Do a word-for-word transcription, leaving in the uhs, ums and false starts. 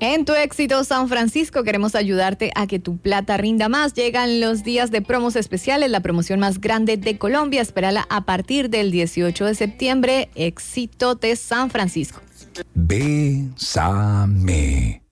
En Tu Éxito San Francisco queremos ayudarte a que tu plata rinda más. Llegan los días de promos especiales, la promoción más grande de Colombia. Espérala a partir del dieciocho de septiembre. Éxito de San Francisco. Bésame.